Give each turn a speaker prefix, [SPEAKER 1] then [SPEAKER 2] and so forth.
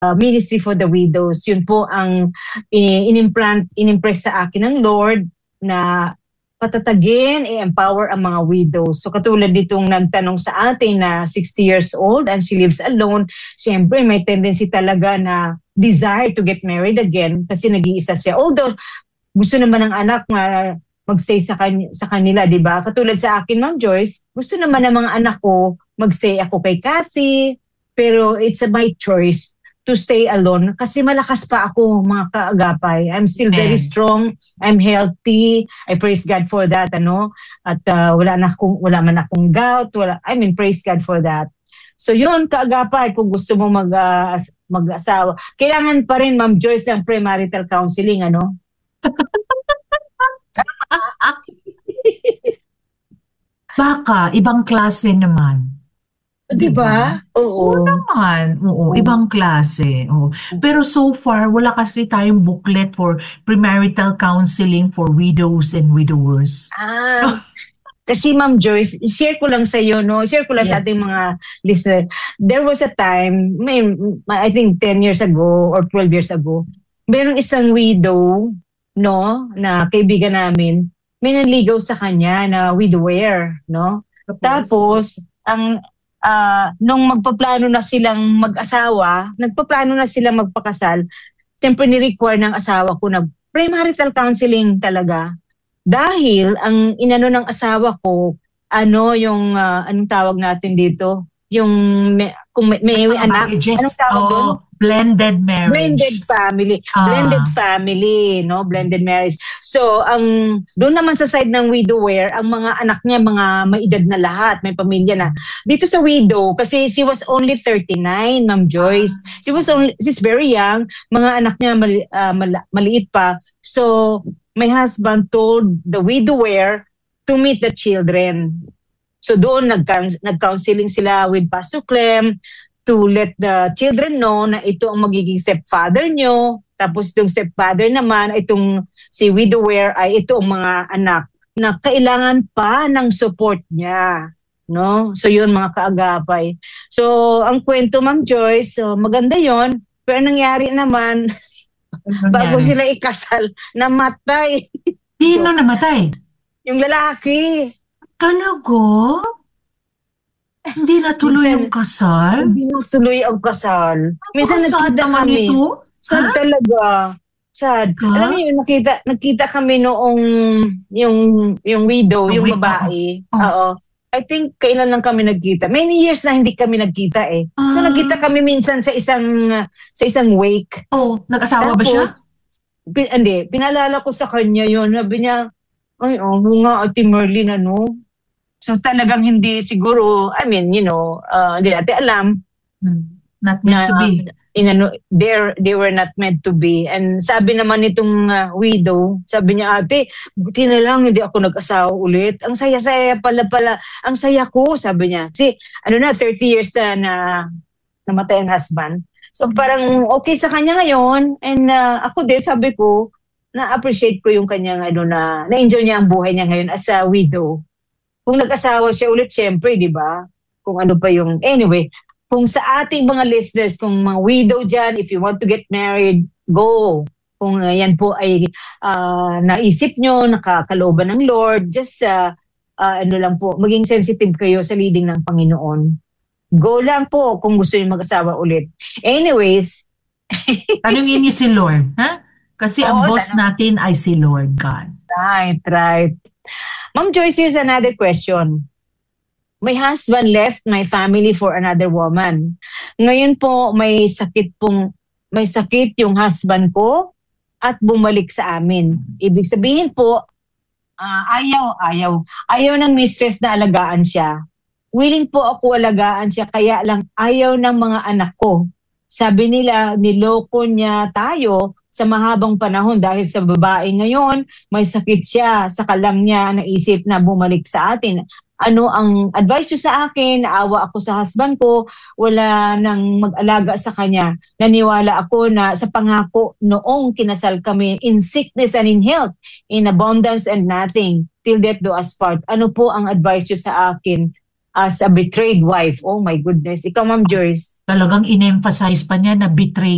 [SPEAKER 1] Ministry for the Widows. Yun po ang inimpress sa akin ng Lord na patatagin, i-empower ang mga widows. So katulad nitong nagtanong sa atin na 60 years old and she lives alone, siyempre may tendency talaga na desire to get married again kasi nag-iisa siya. Although gusto naman ng anak na magstay sa kanila, di ba? Katulad sa akin, Ma'am Joyce, gusto naman ng mga anak ko magstay ako kay Cassie, pero it's my choice to stay alone kasi malakas pa ako, mga kaagapay. I'm still very strong. I'm healthy. I praise God for that, ano? At wala man akong gout. Praise God for that. So yun, kaagapay, kung gusto mo mag-asawa. Kailangan pa rin, Ma'am Joyce, ng premarital counseling, ano?
[SPEAKER 2] Baka, ibang klase naman.
[SPEAKER 1] Diba? Oo.
[SPEAKER 2] Naman. Oo, ibang klase. Oo. Pero so far, wala kasi tayong booklet for premarital counseling for widows and widowers.
[SPEAKER 1] Kasi Ma'am Joyce, share ko lang sa iyo, no? Share ko lang sa ating mga listener. There was a time, I think 10 years ago or 12 years ago, merong isang widow, no, na kaibigan namin, may nanligaw sa kanya na widower, no? Tapos, nung magpaplano na silang mag-asawa, nagpaplano na silang magpakasal, siyempre ni-require ng asawa ko na premarital counseling talaga. Dahil ang inano ng asawa ko, anong tawag natin dito? Yung kung may anak, anong tawag doon?
[SPEAKER 2] Blended marriage.
[SPEAKER 1] Blended family. Blended family, no? Blended marriage. So, doon naman sa side ng widower, ang mga anak niya, mga may edad na lahat, may pamilya na. Dito sa widow, kasi she was only 39, Ma'am Joyce. She's very young. Mga anak niya maliit pa. So, my husband told the widower to meet the children. So, doon nag-counseling sila with Pastor Clem, to let the children know na ito ang magiging stepfather nyo. Tapos itong stepfather naman, itong si widower ay ito ang mga anak na kailangan pa ng support niya. No? So yun mga kaagapay. So ang kwento, Ma'am Joyce, maganda yon. Pero nangyari naman, bago sila ikasal, namatay.
[SPEAKER 2] Sino namatay?
[SPEAKER 1] Yung lalaki.
[SPEAKER 2] Talaga? Hindi natuloy yung kasal?
[SPEAKER 1] Hindi natuloy ang kasal. Minsan nakita kami.
[SPEAKER 2] Ito?
[SPEAKER 1] Sad talaga. Sad. Alam niyo, nakita kami noong yung widow, yung babae. Oo. I think kailan lang kami nagkita. Many years na hindi kami nagkita eh. So nagkita kami minsan sa isang wake.
[SPEAKER 2] Nag-asawa ba siya?
[SPEAKER 1] Hindi, pinalala ko sa kanya yun. Sabi niya, nga Ate Merlin, So talagang hindi siguro, hindi natin alam.
[SPEAKER 2] Not meant to be.
[SPEAKER 1] They were not meant to be. And sabi naman nitong widow, sabi niya, ate, buti na lang hindi ako nag-asawa ulit. Ang saya-saya pala. Ang saya ko, sabi niya. Kasi 30 years na namatay ang husband. So parang okay sa kanya ngayon. And ako din, sabi ko, na-appreciate ko yung kanyang, na-enjoy niya ang buhay niya ngayon as a widow. Kung nag-asawa siya ulit, syempre, di ba? Kung ano pa yung... Anyway, kung sa ating mga listeners, kung mga widow dyan, if you want to get married, go. Kung yan po ay naisip nyo, nakakalooban ng Lord, just lang po, maging sensitive kayo sa leading ng Panginoon. Go lang po kung gusto nyo mag-asawa ulit. Anyways...
[SPEAKER 2] Tanungin niyo si Lord, ha? Kasi ang boss natin ay si Lord God.
[SPEAKER 1] Right. Ma'am Joyce, here's another question. My husband left my family for another woman. Ngayon po, may sakit yung husband ko at bumalik sa amin. Ibig sabihin po, ayaw ng mistress na alagaan siya. Willing po ako alagaan siya, kaya lang ayaw ng mga anak ko. Sabi nila, niloko niya tayo sa mahabang panahon dahil sa babae ngayon, may sakit siya, saka lang niya naisip na bumalik sa atin. Ano ang advice niyo sa akin? Naawa ako sa husband ko, wala nang mag-alaga sa kanya. Naniwala ako na sa pangako noong kinasal kami, in sickness and in health, in abundance and nothing, till death do us part. Ano po ang advice niyo sa akin as a betrayed wife? Oh my goodness. Ikaw, Ma'am Joyce.
[SPEAKER 2] Talagang in-emphasize pa niya na betrayed